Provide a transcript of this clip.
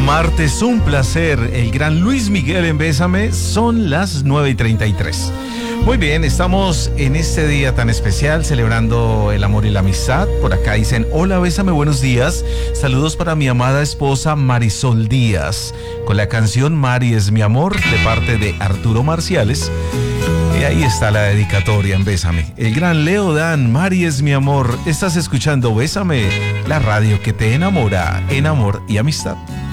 martes, un placer. El gran Luis Miguel en Bésame, son las 9:33. Muy bien, estamos en este día tan especial celebrando el amor y la amistad. Por acá dicen, hola, Bésame, buenos días. Saludos para mi amada esposa Marisol Díaz, con la canción Mari es mi amor, de parte de Arturo Marciales. Y ahí está la dedicatoria en Bésame. El gran Leo Dan, Mari es mi amor. Estás escuchando Bésame, la radio que te enamora en amor y amistad.